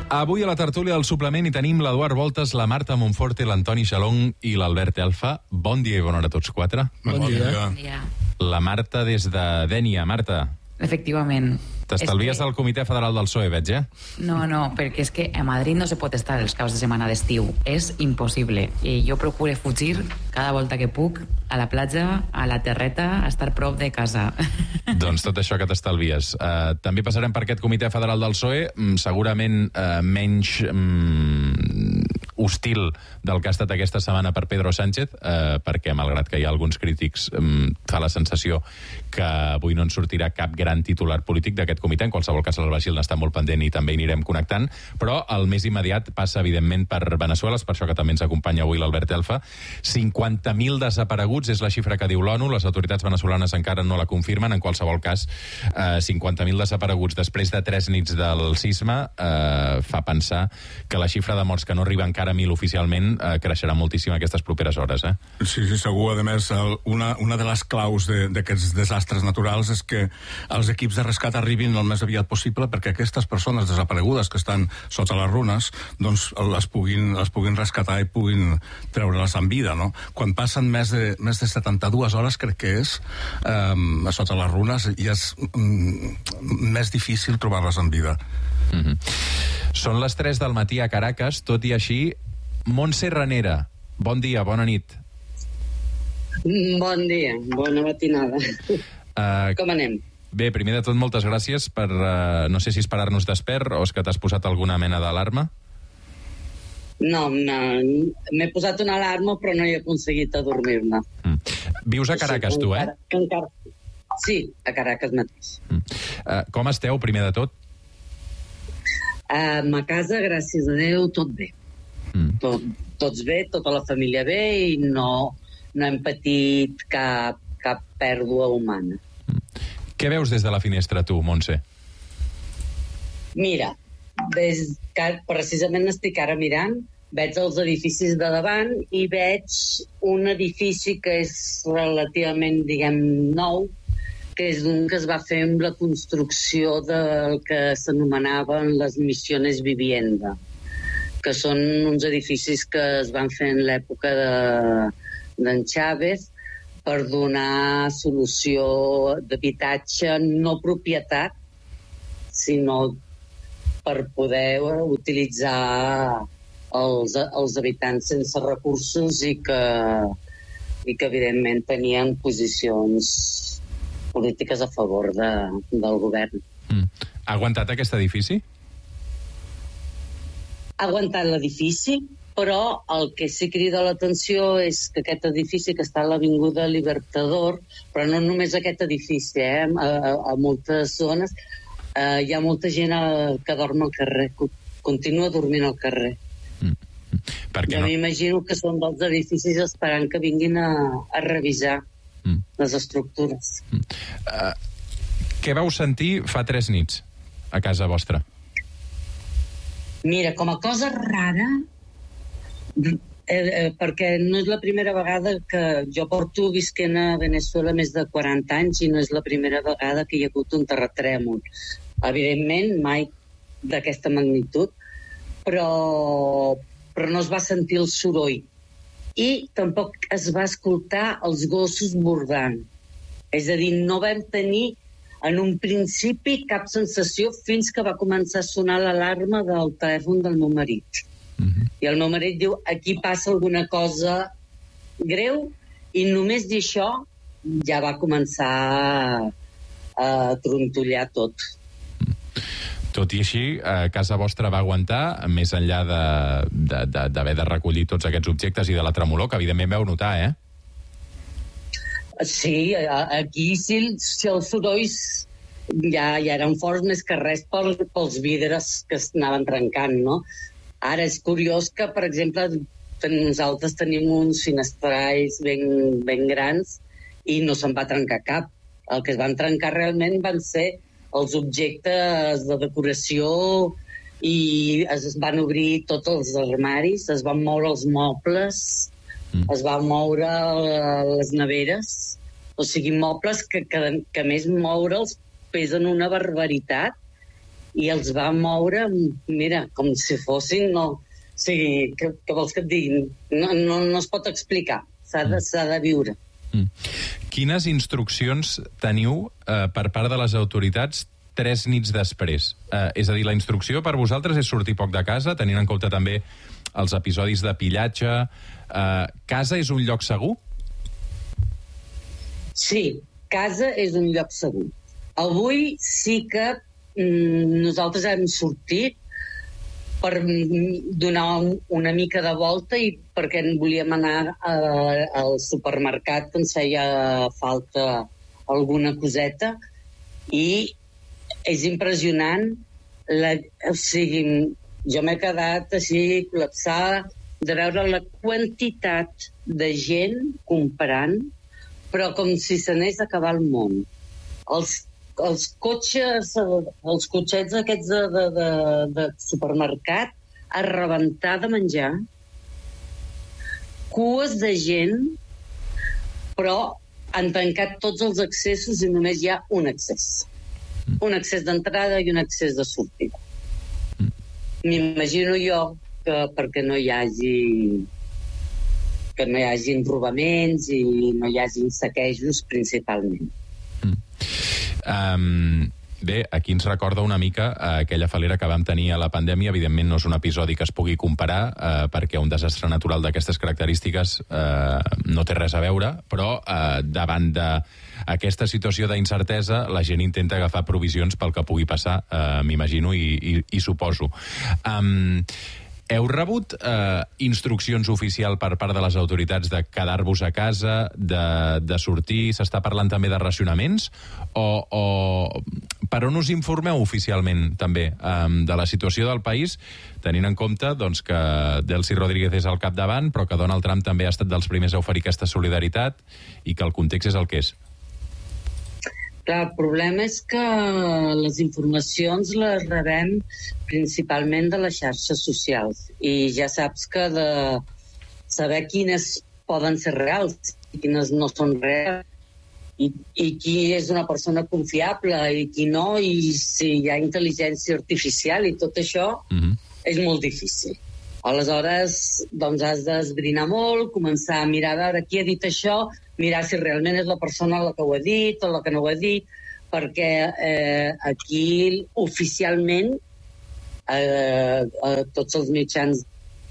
Avui a la tertúlia del suplement hi tenim l'Eduard Voltes, la Marta Monforte, l'Antoni Xalong i l'Albert Elfa. Bon dia i bona hora a tots quatre. Bon dia. Bon dia. La Marta des de Dénia. Marta, Efectivament. t'estalvies del Comitè Federal del PSOE, veig, eh? No, perquè és que a Madrid no se pot estar els caps de setmana d'estiu. És impossible. I jo procuro fugir cada volta que puc a la platja, a la terreta, a estar prop de casa. Doncs tot això que t'estalvies. També passarem per aquest Comitè Federal del PSOE, segurament menys hostil del que ha estat aquesta setmana per Pedro Sánchez, perquè, malgrat que hi ha alguns crítics, fa la sensació que avui no en sortirà cap gran titular polític d'aquest comitè. En qualsevol cas, el Basil n'està molt pendent i també hi anirem connectant, però el més immediat passa, evidentment, per Veneçuela, és per això que també ens acompanya avui l'Albert Elfa. 50.000 desapareguts és la xifra que diu l'ONU, les autoritats veneçolanes encara no la confirmen. En qualsevol cas, 50.000 desapareguts després de 3 nits del sisme fa pensar que la xifra de morts, que no arriba encara a 1.000 oficialment, creixerà moltíssim aquestes properes hores, eh? Sí, segur. A més, una de les claus d'aquests desastres naturals és que els equips de rescat arribin el més aviat possible perquè aquestes persones desaparegudes que estan sota les runes, doncs les puguin rescatar i puguin treure-les en vida, no? Quan passen més de 72 hores, crec que és, sota les runes, i és més difícil trobar-les en vida. Són les 3 del matí a Caracas, tot i així. Montse Ranera, bon dia, bona nit. Bon dia, bona matinada. Com anem? Bé, primer de tot, moltes gràcies per, no sé si esperar-nos despert o és que t'has posat alguna mena d'alarma. No, m'he posat una alarma però no he aconseguit adormir-me. Vius a Caracas, tu, eh? Sí, a Caracas mateix. Com esteu, primer de tot? A casa, gràcies a Déu, tot bé. Tots bé, tota la família bé, i no hem patit cap pèrdua humana. Què veus des de la finestra, tu, Montse? Mira, precisament estic ara mirant, veig els edificis de davant i veig un edifici que és relativament, diguem, nou, que és un que es va fer amb la construcció del que s'anomenaven les Misiones Vivienda, que són uns edificis que es van fer en l'època d'en Chávez per donar solució d'habitatge, no propietat, sinó per poder utilitzar els habitants sense recursos i que evidentment tenien posicions polítiques a favor del govern. Ha aguantat aquest edifici? Ha aguantat l'edifici, però el que sí crida l'atenció és que aquest edifici que està a l'Avinguda Libertador, però no només aquest edifici, a moltes zones, hi ha molta gent que dorm al carrer, continua dormint al carrer. Jo m'imagino que són dels edificis esperant que vinguin a revisar les estructures. Què vau sentir fa 3 nits a casa vostra? Mira, com a cosa rara, perquè no és la primera vegada que jo porto visquent a Veneçuela més de 40 anys i no és la primera vegada que hi ha hagut un terratrèmol. Evidentment, mai d'aquesta magnitud, però no es va sentir el soroll. I tampoc es va escoltar els gossos bordant. És a dir, no vam tenir en un principi cap sensació fins que va començar a sonar l'alarma del telèfon del meu marit. I el meu marit diu, aquí passa alguna cosa greu, i només dir això ja va començar a trontollar tot. Tot i així, casa vostra va aguantar, més enllà d'haver de recollir tots aquests objectes i de la tremolor, que evidentment vau notar, eh? Sí, aquí si els sorolls ja eren forts més que res pels vidres que s'anaven trencant, no? Ara és curiós que, per exemple, nosaltres tenim uns finestrals ben grans i no se'n va trencar cap. El que es van trencar realment van ser els objectes de decoració i es van obrir tots els armaris, es van moure els mobles, es van moure les neveres, o sigui, mobles que a més moure'ls pesen una barbaritat i els va moure, mira, com si fossin, no... O sigui, què vols que et digui? No es pot explicar, s'ha de viure. Quines instruccions teniu per part de les autoritats 3 nits després? És a dir, la instrucció per vosaltres és sortir poc de casa, tenint en compte també els episodis de pillatge. Casa és un lloc segur? Sí, casa és un lloc segur. Avui sí que nosaltres hem sortit per donar una mica de volta i perquè volíem anar al supermercat que ens feia falta alguna coseta i és impressionant o sigui, jo m'he quedat així col·lapsada de veure la quantitat de gent comprant, però com si s'anés a acabar el món. Els cotxes, els cotxets aquests de supermercat a rebentar de menjar, cues de gent, però han tancat tots els accessos i només hi ha un accés. Un accés d'entrada i un accés de sortida. M'imagino jo que perquè no hi hagin robaments i no hi hagin saquejos principalment. Bé, aquí ens recorda una mica aquella falera que vam tenir a la pandèmia. Evidentment no és un episodi que es pugui comparar perquè un desastre natural d'aquestes característiques no té res a veure, però davant d'aquesta situació d'incertesa la gent intenta agafar provisions pel que pugui passar, m'imagino i suposo. Heu rebut instruccions oficials per part de les autoritats de quedar-vos a casa, de sortir? S'està parlant també de racionaments? O per on us informeu oficialment també de la situació del país, tenint en compte doncs, que Delcy Rodríguez és al capdavant, però que Donald Trump també ha estat dels primers a oferir aquesta solidaritat i que el context és el que és? Clar, el problema és que les informacions les rebem principalment de les xarxes socials i ja saps que de saber quines poden ser reals i quines no són reals i qui és una persona confiable i qui no, i si hi ha intel·ligència artificial i tot això és molt difícil. Aleshores, doncs has d'esbrinar molt, començar a mirar a veure qui ha dit això, mirar si realment és la persona la que ho ha dit o la que no ho ha dit, perquè aquí oficialment tots els mitjans,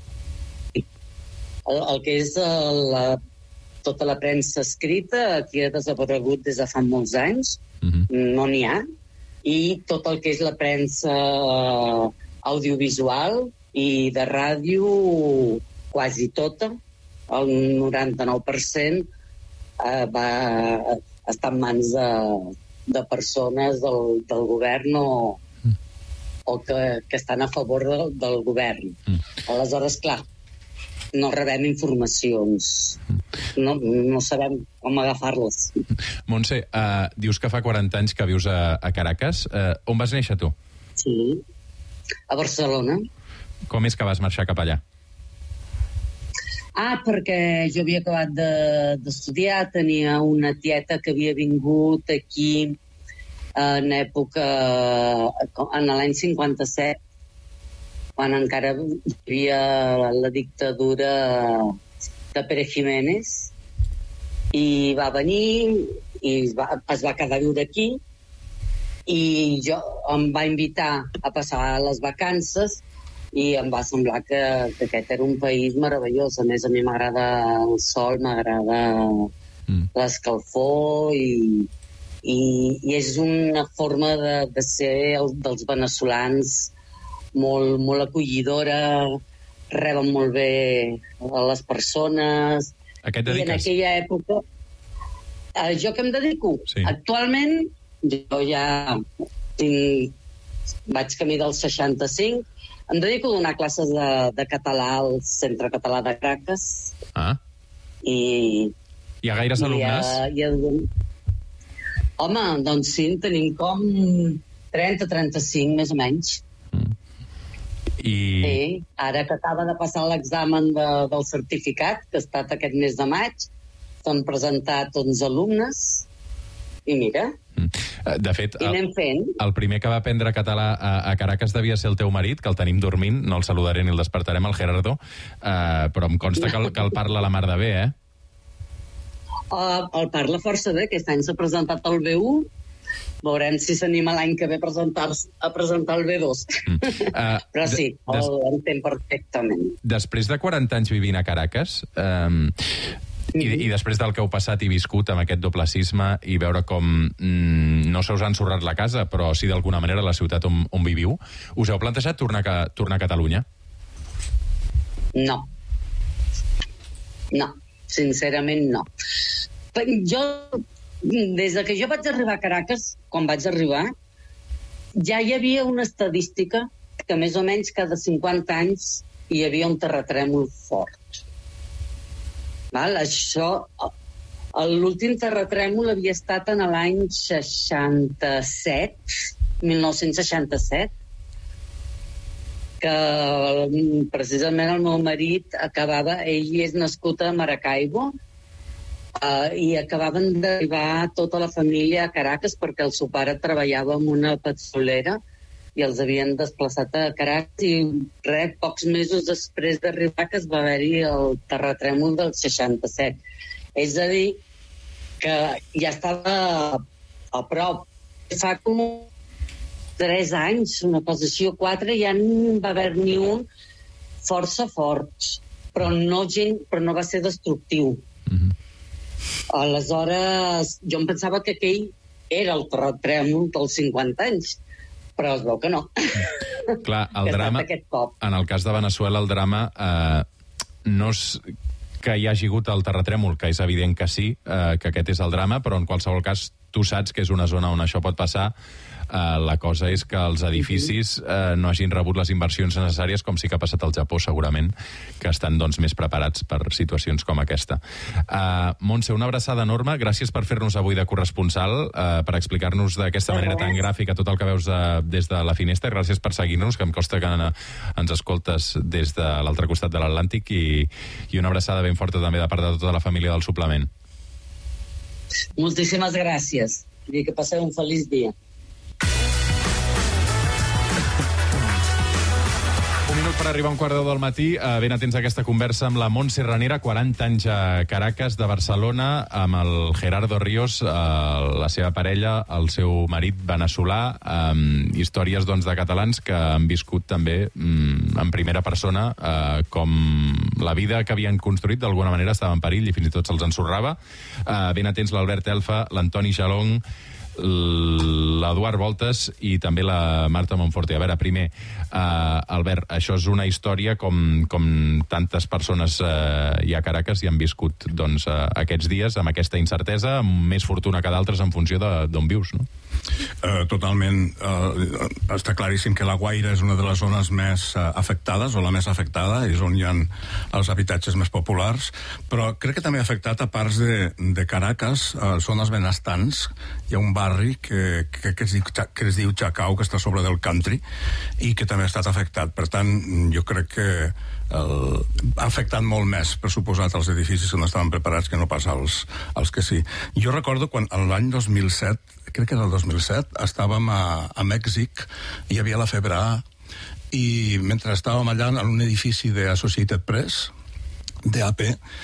el que és tota la premsa escrita, aquí ha desaparegut des de fa molts anys, no n'hi ha, i tot el que és la premsa audiovisual i de ràdio, quasi tota, el 99%, va estar en mans de persones del govern o que estan a favor del govern. Aleshores, clar, no rebem informacions. No sabem com agafar-les. Montse, dius que fa 40 anys que vius a Caracas. On vas néixer tu? Sí, a Barcelona. Com és que vas marxar cap allà? Perquè jo havia acabat d'estudiar, tenia una tieta que havia vingut aquí en època, en l'any 57, quan encara hi havia la dictadura de Pérez Jiménez, i va venir i es va quedar a viure aquí i jo em va invitar a passar les vacances i em va semblar que aquest era un país meravellós. A més, a mi m'agrada el sol, m'agrada l'escalfor i és una forma de ser dels veneçolans molt, molt acollidora, reben molt bé a les persones. A què et dediques? I en aquella època... Jo què em dedico? Sí. Actualment, jo ja vaig camí dels 65, em dedico a donar classes de català al Centre Català de Caracas. I hi ha gaires alumnes? Home, doncs sí, tenim com 30-35, més o menys. Sí, ara que acaba de passar l'examen del certificat, que ha estat aquest mes de maig, s'han presentat 11 alumnes, i mira, De fet, I anem fent. el primer que va aprendre català a Caracas devia ser el teu marit, que el tenim dormint, no el saludaré ni el despertarem, el Gerardo, però em consta que el parla la mar de bé, eh? El parla força bé, aquest any s'ha presentat al B1, veurem si s'anima l'any que ve a presentar el B2. Però sí, l'entén perfectament. Després de 40 anys vivint a Caracas, i després del que heu passat i viscut amb aquest doble sisme i veure com no se us ha ensorrat la casa, però sí d'alguna manera la ciutat on viviu, us heu plantejat tornar a Catalunya? No, sincerament no. Des que jo vaig arribar a Caracas, quan vaig arribar, ja hi havia una estadística que més o menys cada 50 anys hi havia un terratrèmol fort. Això, l'últim terratrèmol havia estat en l'any 1967, que precisament el meu marit ell és nascut a Maracaibo, i acabaven d'arribar tota la família a Caracas perquè el seu pare treballava en una petrolera i els havien desplaçat a Caracas i pocs mesos després d'arribar que es va haver-hi el terratrèmol del 67. És a dir, que ja estava a prop. Fa com 3 anys, una cosa així, o 4, ja en va haver-n'hi un força forts, però no va ser destructiu. Aleshores, jo em pensava que aquell era el terratrèmol dels 50 anys, però es veu que no. Clar, el drama, en el cas de Veneçuela, el drama no és que hi hagi hagut el terratrèmol, que és evident que sí, que aquest és el drama, però en qualsevol cas tu saps que és una zona on això pot passar. La cosa és que els edificis no hagin rebut les inversions necessàries, com sí que ha passat al Japó, segurament, que estan més preparats per situacions com aquesta. Montse, una abraçada enorme. Gràcies per fer-nos avui de corresponsal, per explicar-nos d'aquesta manera tan gràfica tot el que veus des de la finestra. Gràcies per seguir-nos, que em costa que ens escoltes des de l'altre costat de l'Atlàntic, i una abraçada ben forta també de part de tota la família del Suplement. Moltíssimes gràcies. I que passeu un feliç dia. Per arribar a 1:15 del matí, ben atents a aquesta conversa amb la Montse Ranera, 40 anys a Caracas, de Barcelona, amb el Gerardo Ríos, la seva parella, el seu marit veneçolà, històries de catalans que han viscut també en primera persona com la vida que havien construït d'alguna manera estava en perill i fins i tot se'ls ensorrava. Ben atents l'Albert Elfa, l'Antoni Jalong, l'Eduard Voltes i també la Marta Monforte. A veure, primer, Albert, això és una història com tantes persones hi ha a Caracas i han viscut aquests dies amb aquesta incertesa, amb més fortuna que d'altres en funció d'on vius, no? Totalment. Està claríssim que La Guaira és una de les zones més afectades, o la més afectada, és on hi ha els habitatges més populars, però crec que també ha afectat a parts de Caracas, zones benestants. Hi ha un barri que es diu Chacao, que està sobre del country, i que també ha estat afectat. Per tant, jo crec que ha afectat molt més, per suposat, els edificis que no estaven preparats que no pas els que sí. Jo recordo quan l'any 2007, crec que era el 2007, estàvem a Mèxic, hi havia la febre A, i mentre estàvem allà en un edifici de Associated Press, d'AP,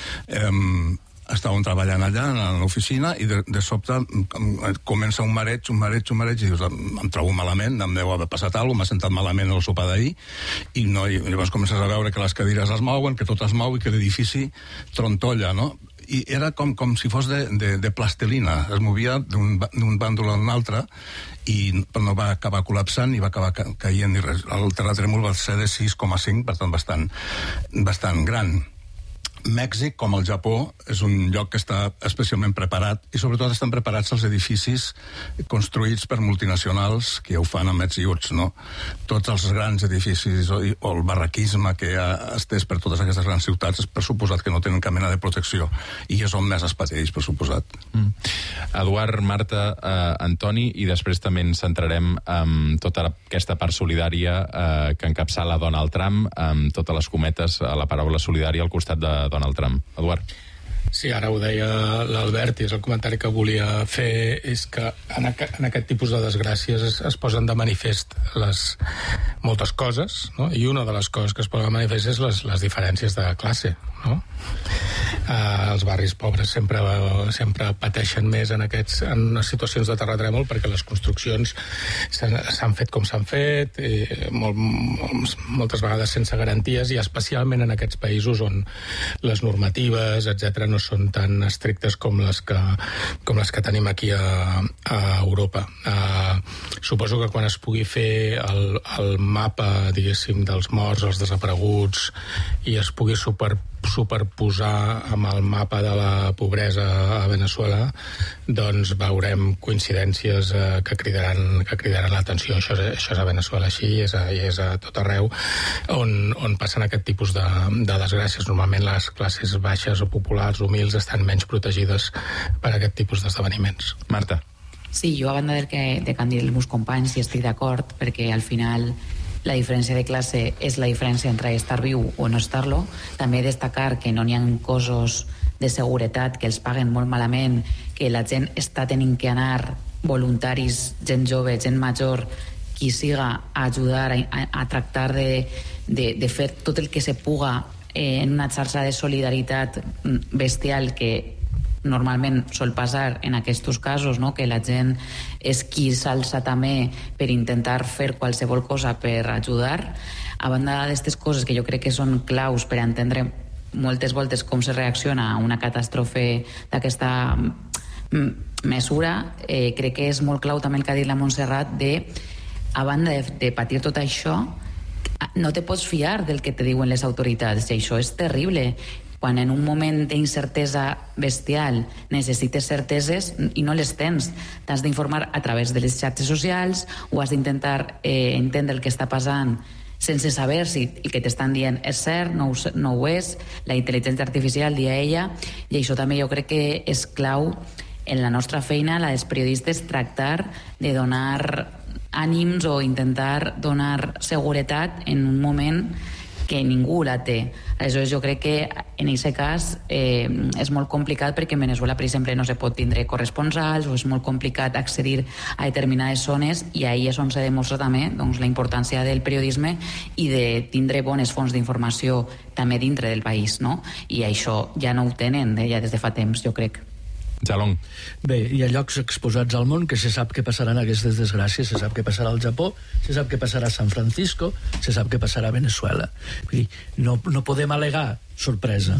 estàvem treballant allà en l'oficina i de sobte comença un mareig i dius, em trobo malament, em deu haver passat alguna cosa, m'ha sentat malament el sopar d'ahir, i llavors comences a veure que les cadires es mouen, que tot es mou i que l'edifici trontolla, no? I era com si fos de plastilina, es movia d'un bàndol a un altre, però no va acabar col·lapsant i va acabar caient i res. El terratrèmol va ser de 6,5, per tant bastant gran. Mèxic, com el Japó, és un lloc que està especialment preparat, i sobretot estan preparats els edificis construïts per multinacionals que ho fan amb ets i uts, no? Tots els grans edificis o el barraquisme que ha estès per totes aquestes grans ciutats és per suposat que no tenen cap mena de protecció, i és on més es pateix, per suposat. Eduard, Marta, Antoni, i després també ens centrarem en tota aquesta part solidària que encapçala Donald Trump, amb totes les cometes a la paraula solidària al costat de Donald Trump. Eduard. Sí, ara ho deia l'Albert, i és el comentari que volia fer, és que en aquest tipus de desgràcies es posen de manifest moltes coses, no? I una de les coses que es posen de manifest és les diferències de classe, no? Els barris pobres sempre pateixen més en situacions de terratrèmol perquè les construccions s'han fet com s'han fet, moltes vegades sense garanties, i especialment en aquests països on les normatives, etc., no són tan estrictes com les que tenim aquí a Europa. Suposo que quan es pugui fer el mapa, diguéssim, dels morts, els desapareguts, i es pugui superposar amb el mapa de la pobresa a Veneçuela, doncs veurem coincidències que cridaran l'atenció. Això és a Veneçuela així, i és a tot arreu on passen aquest tipus de desgràcies. Normalment les classes baixes o populars, humils, estan menys protegides per aquest tipus d'esdeveniments. Marta. Sí, jo a banda del que han dit els meus companys, hi estic d'acord, perquè al final la diferència de classe és la diferència entre estar viu o no estar-lo. També destacar que no n'hi ha cossos de seguretat que els paguen molt malament, que la gent està tenint que anar, voluntaris, gent jove, gent major, qui siga, a ajudar, a tractar de fer tot el que se puga en una xarxa de solidaritat bestial que normalment sol passar en aquests casos, no? Que la gent és qui s'alça també per intentar fer qualsevol cosa per ajudar. A banda d'aquestes coses que jo crec que són claus per entendre moltes voltes com se reacciona a una catàstrofe d'aquesta mesura, crec que és molt clau també el que ha dit la Montserrat a banda de patir tot això, no te pots fiar del que te diuen les autoritats, i això és terrible. Quan en un moment d'incertesa bestial necessites certeses i no les tens, t'has d'informar a través de les xarxes socials o has d'intentar entendre el que està passant sense saber si el que t'estan dient és cert, no ho és. La intel·ligència artificial, dia ella, i això també jo crec que és clau en la nostra feina, la dels periodistes, tractar de donar ànims o intentar donar seguretat en un moment que ningú la té. Aleshores, jo crec que en aquest cas és molt complicat perquè en Veneçuela, per exemple, no se pot tindre corresponsals o és molt complicat accedir a determinades zones, i ahí és on se demostra també la importància del periodisme i de tindre bones fonts d'informació també dintre del país, no? I això ja no ho tenen ja des de fa temps, jo crec. Jalón. Bé, hi ha llocs exposats al món que se sap què passaran aquestes desgràcies, se sap què passarà al Japó, se sap què passarà a San Francisco, se sap què passarà a Veneçuela. Vull dir, no podem al·legar sorpresa.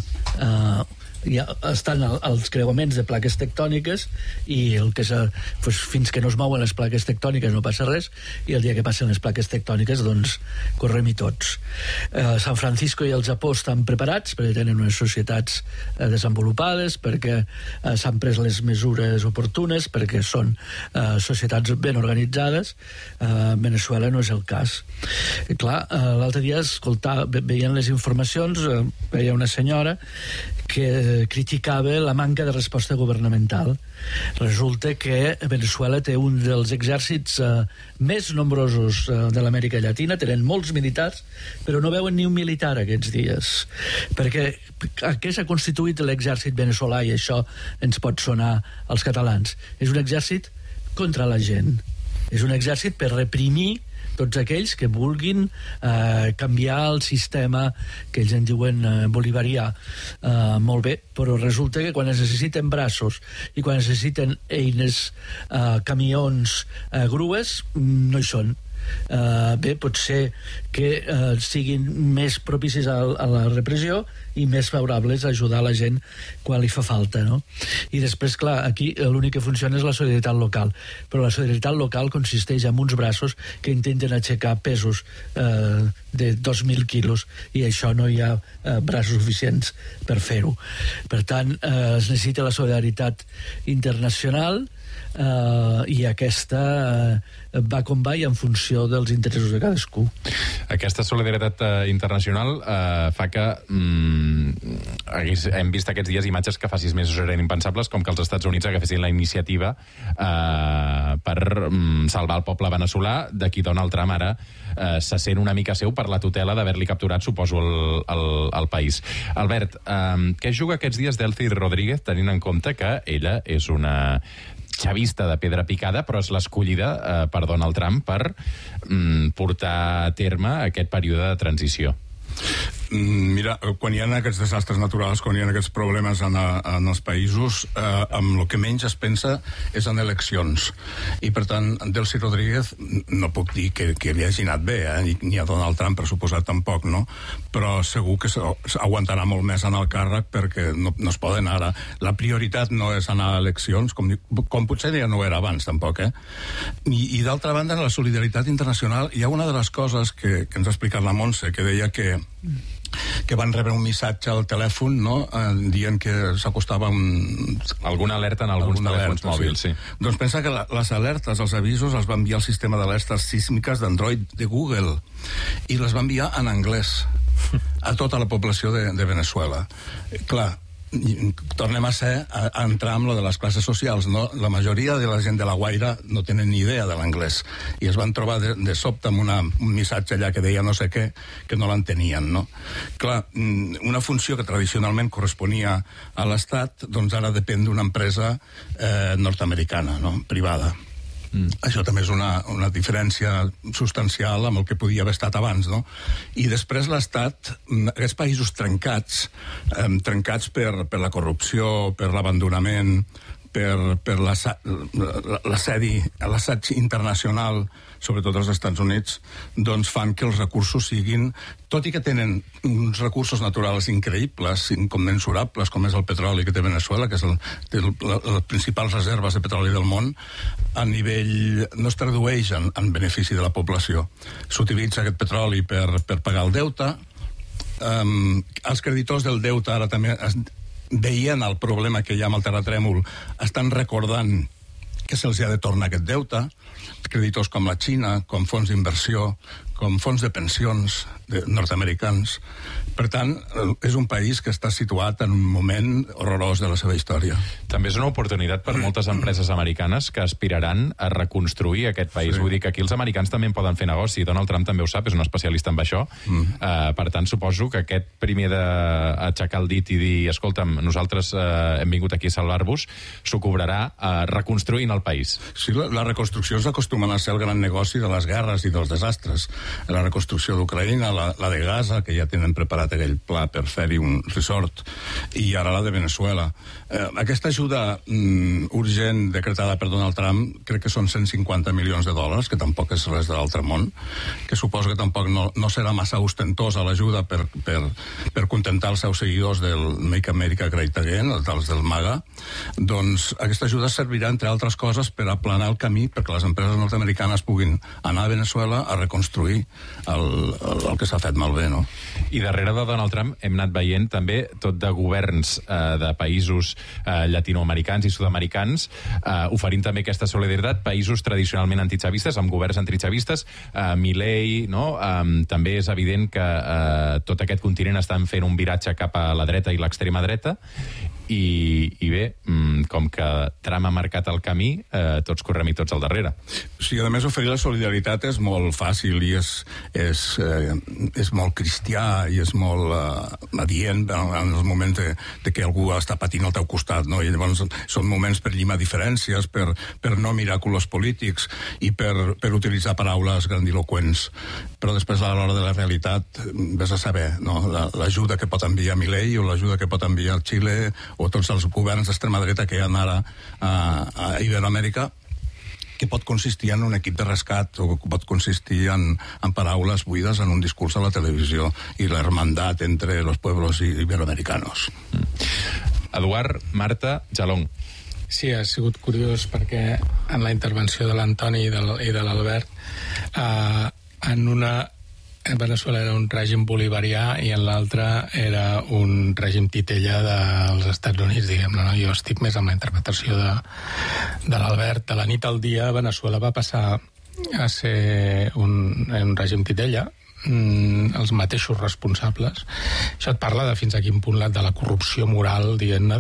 Ja estan els creuaments de plaques tectòniques i fins que no es mouen les plaques tectòniques no passa res, i el dia que passen les plaques tectòniques doncs correm-hi tots. San Francisco i el Japó estan preparats perquè tenen unes societats desenvolupades, perquè s'han pres les mesures oportunes, perquè són societats ben organitzades. Veneçuela no és el cas. I clar, l'altre dia veient les informacions, veia una senyora que criticava la manca de resposta governamental. Resulta que Veneçuela té un dels exèrcits més nombrosos de l'Amèrica Llatina, tenen molts militars, però no veuen ni un militar aquests dies. Perquè què s'ha constituït l'exèrcit veneçolà, i això ens pot sonar als catalans? És un exèrcit contra la gent. És un exèrcit per reprimir tots aquells que vulguin canviar el sistema que ells en diuen bolivarià. Molt bé, però resulta que quan es necessiten braços i quan es necessiten eines, camions, grues, no hi són. Bé, pot ser que siguin més propicis a la repressió i més favorables a ajudar la gent quan li fa falta, no? I després, clar, aquí l'únic que funciona és la solidaritat local, però la solidaritat local consisteix en uns braços que intenten aixecar pesos de 2.000 quilos, i això no hi ha braços suficients per fer-ho. Per tant, es necessita la solidaritat internacional, i aquesta va com va i en funció dels interessos de cadascú. Aquesta solidaritat internacional fa que hem vist aquests dies imatges que fa 6 mesos eren impensables, com que els Estats Units agafessin la iniciativa per salvar el poble veneçolà, de qui Donald Trump ara se sent una mica seu per la tutela d'haver-li capturat, suposo, el país. Albert, què juga aquests dies Delcy Rodríguez, tenint en compte que ella és una xavista de pedra picada, però és l'escollida per Donald Trump per portar a terme aquest període de transició? Mira, quan hi ha aquests desastres naturals, quan hi ha aquests problemes en els països, amb el que menys es pensa és en eleccions. I, per tant, Delcy Rodríguez, no puc dir que li hagi anat bé, ni a Donald Trump, per suposat, tampoc, no? Però segur que aguantarà molt més en el càrrec perquè no es poden ara. La prioritat no és anar a eleccions, com potser ja no era abans, tampoc, I d'altra banda, en la solidaritat internacional, hi ha una de les coses que ens ha explicat la Montse, que deia que van rebre un missatge al telèfon, no?, dient que s'acostava alguna alerta en alguns telèfons mòbils, sí. Doncs pensa que les alertes, els avisos, els va enviar el sistema d'alertes sísmiques d'Android de Google, i les va enviar en anglès a tota la població de Venezuela. Clar, tornem a entrar amb lo de les classes socials, no? La majoria de la gent de la Guaira no tenen ni idea de l'anglès i es van trobar de sobte amb un missatge allà que deia no sé què, que no l'entenien, no? Clar, una funció que tradicionalment corresponia a l'Estat, doncs ara depèn d'una empresa nord-americana, no?, privada. Això també és una diferència substancial amb el que podia haver estat abans, no? I després l'Estat, aquests països trencats per la corrupció, per l'abandonament, per l'assaig internacional, sobretot als Estats Units, doncs fan que els recursos siguin, tot i que tenen uns recursos naturals increïbles, incommensurables, com és el petroli que té Venezuela, que és les principals reserves de petroli del món, a nivell no es tradueix en benefici de la població. S'utilitza aquest petroli per pagar el deute. Els creditors del deute ara també veient el problema que hi ha amb el terratrèmol, estan recordant que se'ls ha de tornar aquest deute. Creditors com la Xina, com fons d'inversió, com fons de pensions nord-americans. Per tant, és un país que està situat en un moment horrorós de la seva història. També és una oportunitat per moltes empreses americanes que aspiraran a reconstruir aquest país. Sí. Vull dir que aquí els americans també en poden fer negoci. Donald Trump també ho sap, és un especialista en això. Per tant, suposo que aquest primer d'aixecar el dit i dir, escolta'm, nosaltres hem vingut aquí a salvar-vos, s'ho cobrarà reconstruint el país. Sí, les reconstruccions acostumen a ser el gran negoci de les guerres i dels desastres. La reconstrucció d'Ucraïna, la de Gaza, que ja tenen preparat aquell pla per fer-hi un resort, i ara la de Venezuela. Aquesta ajuda urgent decretada per Donald Trump crec que són 150 milions de dòlars, que tampoc és res de l'altre món, que suposo que tampoc no serà massa ostentosa l'ajuda per contentar els seus seguidors del Make America Great Again, dels del MAGA. Doncs aquesta ajuda servirà, entre altres coses, per aplanar el camí perquè les empreses nord-americanes puguin anar a Venezuela a reconstruir el que s'ha fet malbé, no? I darrere de Donald Trump hem anat veient també tot de governs de països llatinoamericans i sud-americans oferint també aquesta solidaritat, països tradicionalment antichavistes, amb governs antichavistes, Milei, no? També és evident que tot aquest continent estan fent un viratge cap a la dreta i l'extrema dreta, i bé, com que Trump ha marcat el camí, tots correm i tots al darrere. Sí, a més, oferir la solidaritat és molt fàcil i és molt cristià i és molt adient en els moments de que algú està patint al teu costat, no? I llavors són moments per llimar diferències, per no mirar colors polítics i per utilitzar paraules grandiloquents. Però després, a l'hora de la realitat, vés a saber, no? L'ajuda que pot enviar Milei o l'ajuda que pot enviar Xile o tots els governs d'extrema dreta que hi ha ara a Iberoamèrica, que pot consistir en un equip de rescat o pot consistir en paraules buides en un discurs a la televisió i la hermandat entre los pueblos iberoamericanos. Eduard, Marta, Jalón. Sí, ha sigut curiós perquè en la intervenció de l'Antoni i de l'Albert en Venezuela era un règim bolivarià i en l'altre era un règim titella dels Estats Units, diguem-ne, no? Jo estic més amb la interpretació de l'Albert. De la nit al dia, Venezuela va passar a ser un règim titella, els mateixos responsables. Això et parla de fins a quin punt de la corrupció moral, diguem-ne,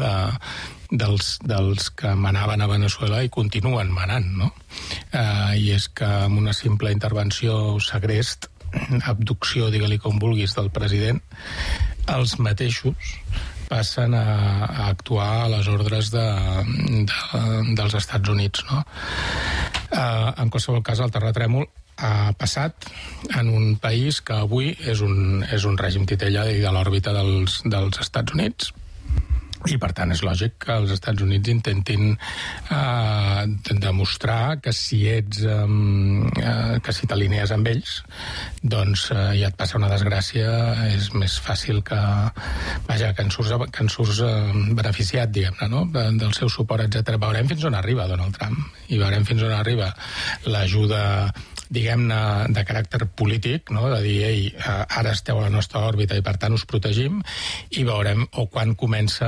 dels que manaven a Veneçuela i continuen manant, no? I és que amb una simple intervenció segrest, abducció, digue-li com vulguis, del president, els mateixos passen a actuar a les ordres dels Estats Units, no? En qualsevol cas, el terratrèmol ha passat en un país que avui és un règim titella de l'òrbita dels Estats Units, i per tant és lògic que els Estats Units intentin demostrar que si que si t'alinees amb ells, doncs ja et passa una desgràcia, és més fàcil que en surts beneficiat, diguem-ne, no? Del seu suport, etc. Veurem fins on arriba Donald Trump i veurem fins on arriba l'ajuda, diguem-ne, de caràcter polític, no? De dir, ei, ara esteu a la nostra òrbita i per tant us protegim, i veurem quan comença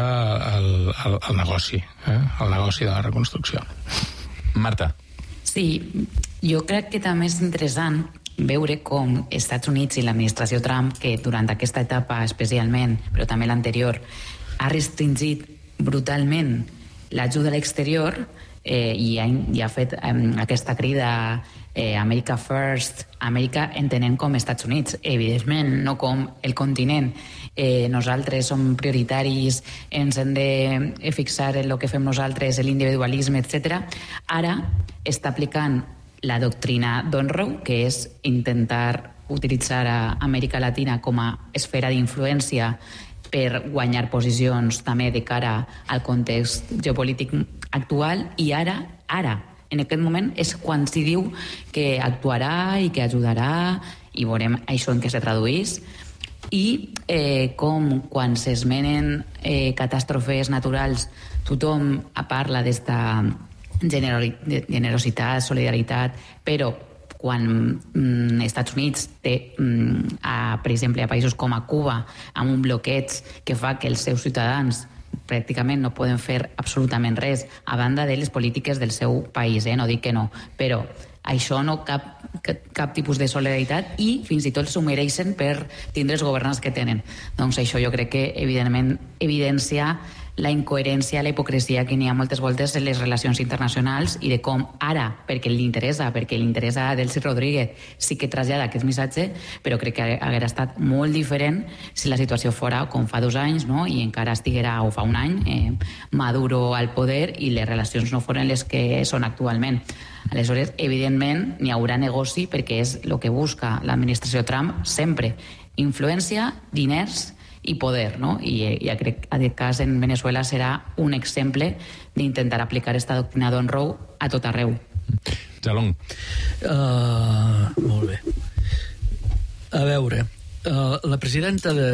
el negoci, el negoci de la reconstrucció. Marta. Sí, jo crec que també és interessant veure com Estats Units i l'administració Trump, que durant aquesta etapa especialment, però també l'anterior, ha restringit brutalment l'ajuda a l'exterior i ha fet aquesta crida America First, Amèrica entenent com Estats Units, evidentment, no com el continent. Nosaltres som prioritaris, ens hem de fixar en el que fem nosaltres, l'individualisme, etc. Ara està aplicant la doctrina d'Onroe, que és intentar utilitzar a Amèrica Latina com a esfera d'influència per guanyar posicions també de cara al context geopolític actual, i ara, en aquest moment, és quan s'hi diu que actuarà i que ajudarà, i veurem això en què se traduís. I com quan s'esmenen catàstrofes naturals tothom parla d'esta generositat, solidaritat, però quan Estats Units té, per exemple, a països com a Cuba, amb un bloqueig que fa que els seus ciutadans pràcticament no poden fer absolutament res, a banda de les polítiques del seu país, no dic que no, però això no cap tipus de solidaritat, i fins i tot s'ho mereixen per tindre els governants que tenen. Doncs això jo crec que evidentment evidencia la incoherència, la hipocresia que n'hi ha moltes voltes en les relacions internacionals, i de com ara, perquè li interessa a Delcy Rodríguez, sí que trasllada aquest missatge, però crec que haguera estat molt diferent si la situació fora com fa 2 anys, no? I encara estiguera, o fa 1 any, Maduro al poder i les relacions no foren les que són actualment. Aleshores, evidentment, n'hi haurà negoci, perquè és el que busca l'administració Trump sempre: influència, diners i poder, no? I crec que aquest cas en Veneçuela serà un exemple d'intentar aplicar aquesta doctrina d'Onroe a tot arreu. Jalón. Molt bé. A veure, la presidenta de